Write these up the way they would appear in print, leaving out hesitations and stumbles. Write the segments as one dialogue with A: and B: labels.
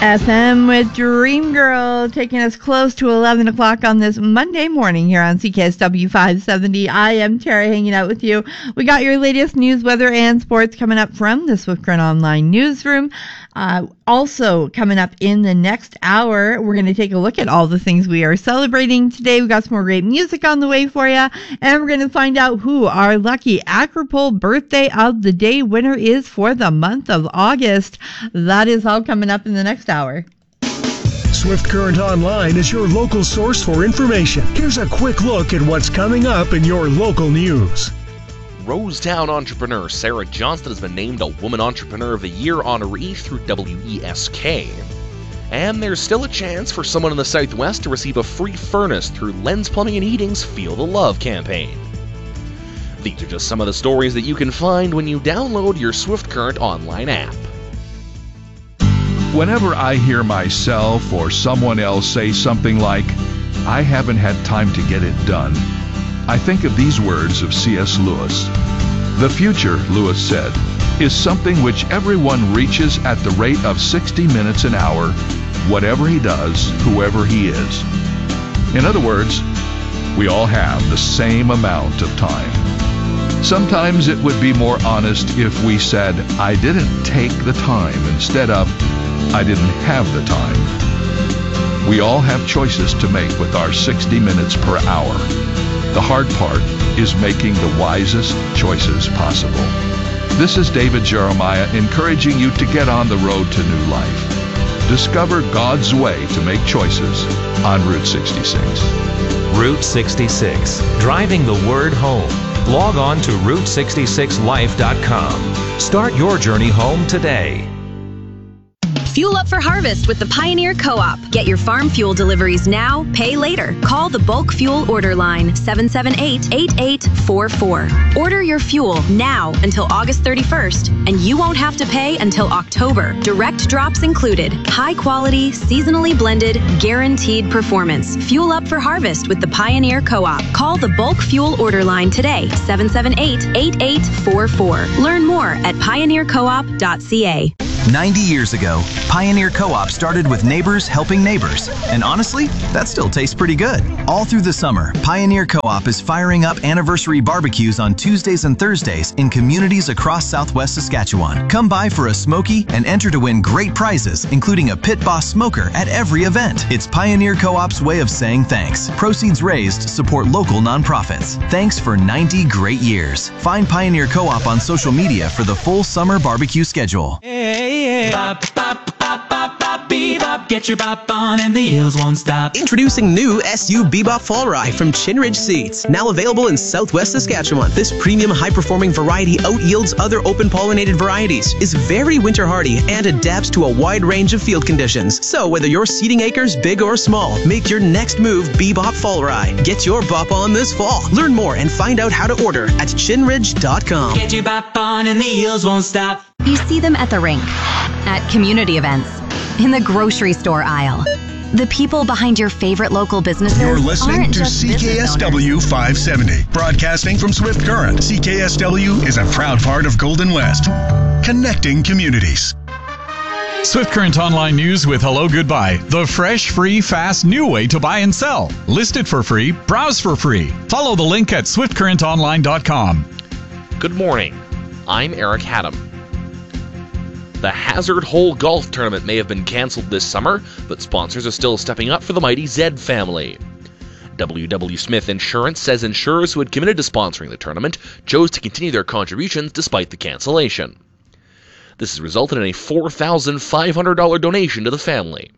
A: SM with Dream Girl, taking us close to 11 o'clock on this Monday morning here on CKSW 570. I am Tara, hanging out with you. We got your latest news, weather, and sports coming up from the Swift Current Online newsroom. Also coming up in the next hour, we're going to take a look at all the things we are celebrating today. We've got some more great music on the way for you, and we're going to find out who our lucky Acropole birthday of the day winner is for the month of August. That is all coming up in the next hour.
B: Swift Current Online is your local source for information. Here's a quick look at what's coming up in your local news.
C: Rosetown entrepreneur Sarah Johnston has been named a Woman Entrepreneur of the Year honoree through WESK. And there's still a chance for someone in the Southwest to receive a free furnace through Lens Plumbing and Heating's Feel the Love campaign. These are just some of the stories that you can find when you download your Swift Current Online app.
D: Whenever I hear myself or someone else say something like, "I haven't had time to get it done," I think of these words of C.S. Lewis. "The future," Lewis said, "is something which everyone reaches at the rate of 60 minutes an hour, whatever he does, whoever he is." In other words, we all have the same amount of time. Sometimes it would be more honest if we said, "I didn't take the time," instead of, "I didn't have the time." We all have choices to make with our 60 minutes per hour. The hard part is making the wisest choices possible. This is David Jeremiah encouraging you to get on the road to new life. Discover God's way to make choices on Route 66.
E: Route 66, driving the word home. Log on to Route66Life.com. Start your journey home today.
F: Fuel up for harvest with the Pioneer Co-op. Get your farm fuel deliveries now, pay later. Call the Bulk Fuel Order Line, 778-8844. Order your fuel now until August 31st, and you won't have to pay until October. Direct drops included. High quality, seasonally blended, guaranteed performance. Fuel up for harvest with the Pioneer Co-op. Call the Bulk Fuel Order Line today, 778-8844. Learn more at pioneercoop.ca.
G: 90 years ago, Pioneer Co-op started with neighbors helping neighbors. And honestly, that still tastes pretty good. All through the summer, Pioneer Co-op is firing up anniversary barbecues on Tuesdays and Thursdays in communities across Southwest Saskatchewan. Come by for a smoky and enter to win great prizes, including a Pit Boss smoker at every event. It's Pioneer Co-op's way of saying thanks. Proceeds raised support local nonprofits. Thanks for 90 great years. Find Pioneer Co-op on social media for the full summer barbecue schedule.
H: Bop, bop, bop, bop, bop, bebop. Get your bop on and the heels won't stop.
I: Introducing new SU Bebop Fall Rye from Chinridge Seeds. Now available in Southwest Saskatchewan. This premium high-performing variety out-yields other open-pollinated varieties, is very winter-hardy, and adapts to a wide range of field conditions. So whether you're seeding acres big or small, make your next move Bebop Fall Rye. Get your bop on this fall. Learn more and find out how to order at chinridge.com.
H: Get your bop on and the heels won't stop.
F: You see them at the rink, at community events, in the grocery store aisle. The people behind your favorite local businesses
B: You're listening
F: aren't
B: to
F: just business
B: CKSW 570, broadcasting from Swift Current. CKSW is a proud part of Golden West, connecting communities.
J: Swift Current Online News with Hello Goodbye, the fresh, free, fast, new way to buy and sell. List it for free, browse for free. Follow the link at swiftcurrentonline.com.
C: Good morning. I'm Eric Haddam. The Hazard Hole Golf Tournament may have been cancelled this summer, but sponsors are still stepping up for the mighty Zed family. W.W. Smith Insurance says insurers who had committed to sponsoring the tournament chose to continue their contributions despite the cancellation. This has resulted in a $4,500 donation to the family.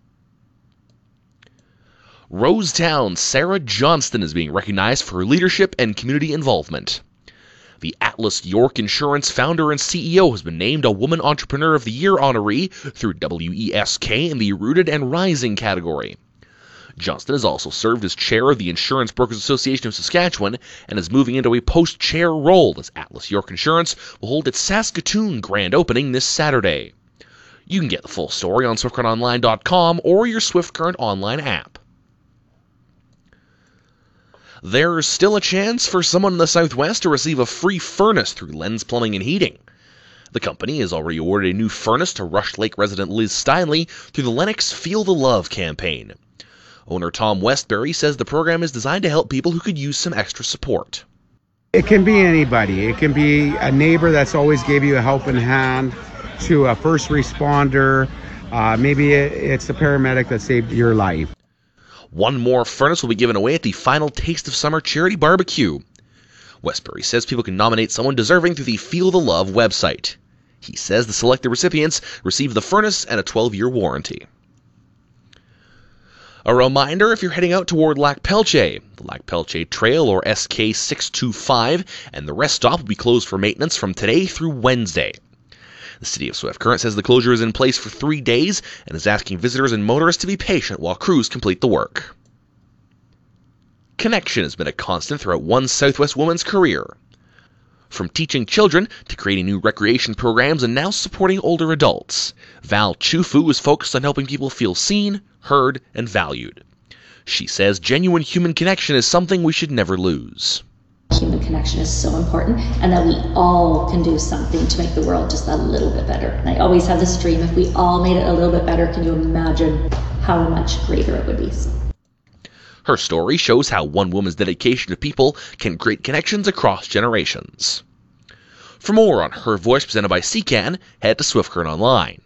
C: Rosetown's Sarah Johnston is being recognized for her leadership and community involvement. The Atlas York Insurance founder and CEO has been named a Woman Entrepreneur of the Year honoree through WESK in the Rooted and Rising category. Johnston has also served as chair of the Insurance Brokers Association of Saskatchewan and is moving into a post-chair role as Atlas York Insurance will hold its Saskatoon grand opening this Saturday. You can get the full story on SwiftCurrentOnline.com or your Swift Current Online app. There's still a chance for someone in the Southwest to receive a free furnace through Lens Plumbing and Heating. The company has already awarded a new furnace to Rush Lake resident Liz Steinley through the Lennox Feel the Love campaign. Owner Tom Westbury says the program is designed to help people who could use some extra support.
K: It can be anybody. It can be a neighbor that's always gave you a helping hand, to a first responder. Maybe it's a paramedic that saved your life.
C: One more furnace will be given away at the final Taste of Summer charity barbecue. Westbury says people can nominate someone deserving through the Feel the Love website. He says the selected recipients receive the furnace and a 12-year warranty. A reminder if you're heading out toward Lac Pelche, the Lac Pelche Trail, or SK625, and the rest stop will be closed for maintenance from today through Wednesday. The City of Swift Current says the closure is in place for 3 days and is asking visitors and motorists to be patient while crews complete the work. Connection has been a constant throughout one Southwest woman's career. From teaching children to creating new recreation programs and now supporting older adults, Val Chufu is focused on helping people feel seen, heard, and valued. She says genuine human connection is something we should never lose.
L: Human connection is so important, and that we all can do something to make the world just a little bit better. And I always have this dream, if we all made it a little bit better, can you imagine how much greater it would be?
C: Her story shows how one woman's dedication to people can create connections across generations. For more on Her Voice presented by CCAN, head to Swift Current Online.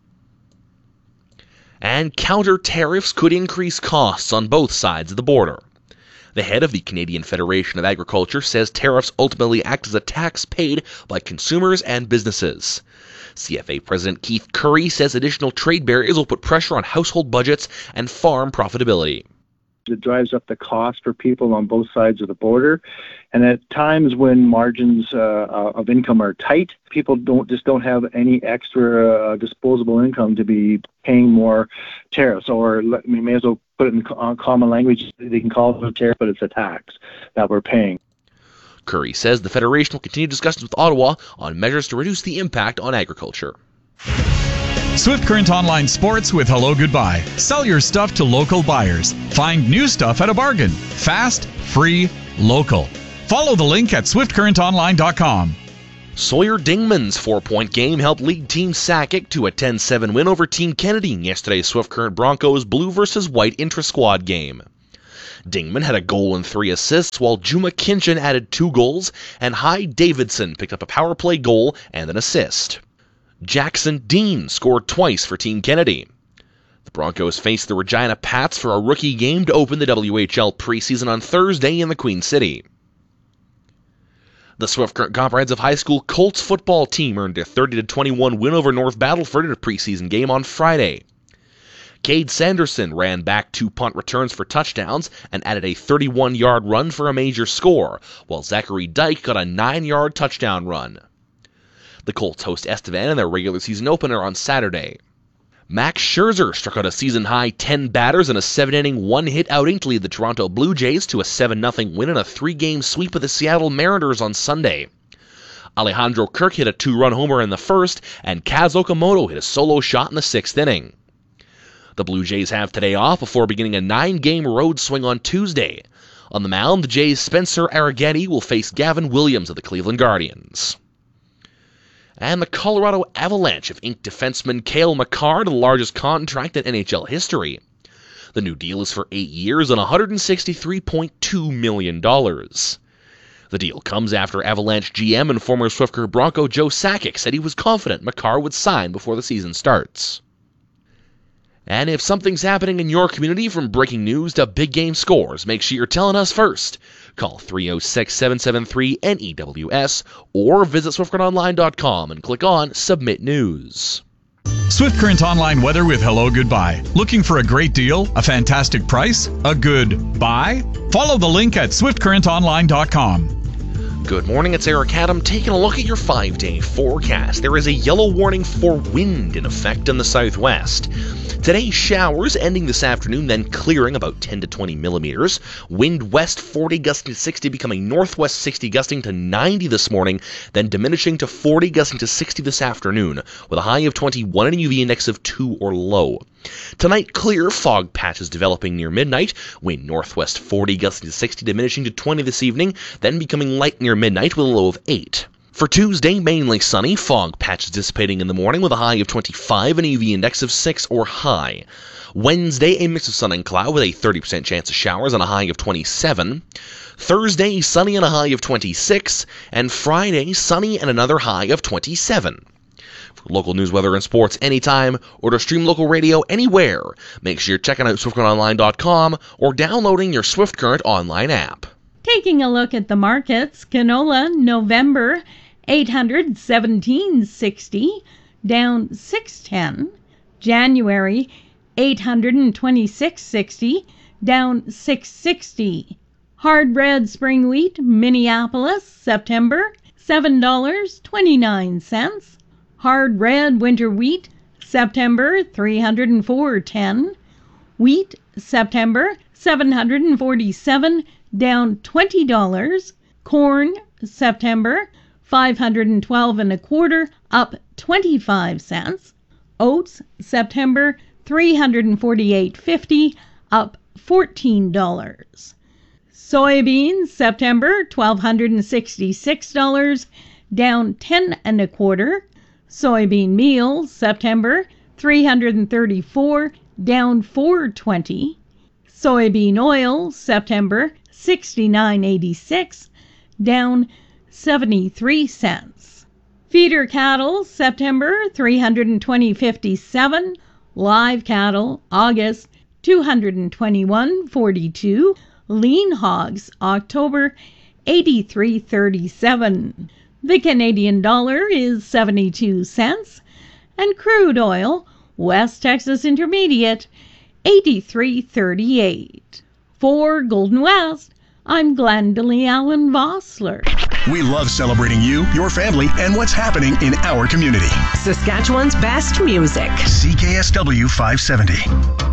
C: And counter tariffs could increase costs on both sides of the border. The head of the Canadian Federation of Agriculture says tariffs ultimately act as a tax paid by consumers and businesses. CFA President Keith Curry says additional trade barriers will put pressure on household budgets and farm profitability.
M: It drives up the cost for people on both sides of the border. And at times when margins of income are tight, people don't have any extra disposable income to be paying more tariffs. Or we may as well put it in common language. They can call it a tariff, but it's a tax that we're paying.
C: Curry says the Federation will continue discussions with Ottawa on measures to reduce the impact on agriculture.
J: Swift Current Online Sports with Hello Goodbye. Sell your stuff to local buyers. Find new stuff at a bargain. Fast, free, local. Follow the link at swiftcurrentonline.com.
C: Sawyer Dingman's 4-point game helped lead Team Sakic to a 10-7 win over Team Kennedy in yesterday's Swift Current Broncos blue versus white intra-squad game. Dingman had a goal and 3 assists, while Juma Kinchin added 2 goals, and Hyde Davidson picked up a power play goal and an assist. Jackson Dean scored twice for Team Kennedy. The Broncos faced the Regina Pats for a rookie game to open the WHL preseason on Thursday in the Queen City. The Swift Current Comprehensive High School Colts football team earned a 30-21 win over North Battleford in a preseason game on Friday. Cade Sanderson ran back 2 punt returns for touchdowns and added a 31-yard run for a major score, while Zachary Dyke got a 9-yard touchdown run. The Colts host Estevan in their regular season opener on Saturday. Max Scherzer struck out a season-high 10 batters in a 7-inning, 1-hit outing to lead the Toronto Blue Jays to a 7-0 win in a 3-game sweep of the Seattle Mariners on Sunday. Alejandro Kirk hit a 2-run homer in the first, and Kaz Okamoto hit a solo shot in the 6th inning. The Blue Jays have today off before beginning a 9-game road swing on Tuesday. On the mound, the Jays' Spencer Arrighetti will face Gavin Williams of the Cleveland Guardians. And the Colorado Avalanche have inked defenseman Cale Makar to the largest contract in NHL history. The new deal is for 8 years and $163.2 million. The deal comes after Avalanche GM and former Swift Current Bronco Joe Sakic said he was confident Makar would sign before the season starts. And if something's happening in your community, from breaking news to big game scores, make sure you're telling us first. Call 306-773-NEWS or visit SwiftCurrentOnline.com and click on Submit News.
J: Swift Current Online weather with Hello Goodbye. Looking for a great deal, a fantastic price, a good buy? Follow the link at SwiftCurrentOnline.com.
C: Good morning, it's Eric Adam taking a look at your 5-day forecast. There is a yellow warning for wind in effect in the southwest. Today, showers ending this afternoon, then clearing about 10 to 20 millimeters. Wind west 40 gusting to 60, becoming northwest 60 gusting to 90 this morning, then diminishing to 40 gusting to 60 this afternoon, with a high of 21 and a UV index of 2 or low. Tonight, clear, fog patches developing near midnight. Wind northwest 40 gusting to 60, diminishing to 20 this evening, then becoming light near midnight with a low of 8. For Tuesday, mainly sunny, fog patches dissipating in the morning with a high of 25 and a UV index of 6 or high. Wednesday, a mix of sun and cloud with a 30% chance of showers and a high of 27. Thursday, sunny and a high of 26. And Friday, sunny and another high of 27. For local news, weather, and sports anytime, or to stream local radio anywhere, make sure you're checking out SwiftCurrentOnline.com or downloading your Swift Current Online app.
N: Taking a look at the markets, canola, November, $817.60, down $6.10. January, $826.60, down $6.60. Hard red spring wheat, Minneapolis, September, $7.29. Hard red winter wheat, September, $304.10. Wheat, September, $747, down $20. Corn, September, $512.25, up 25 cents. Oats, September, $348.50, up $14. Soybeans, September, $1,266, down 10.25. Soybean meal, September, $334, down $4.20. Soybean oil, September, $69.86, down 73 cents. Feeder cattle, September, $320.57. Live cattle, August, $221.42. Lean hogs, October, $83.37. The Canadian dollar is 72 cents, and crude oil, West Texas Intermediate, $83.38. For Golden West, I'm Glendalee Allen Vossler.
B: We love celebrating you, your family, and what's happening in our community.
O: Saskatchewan's best music.
B: CKSW 570.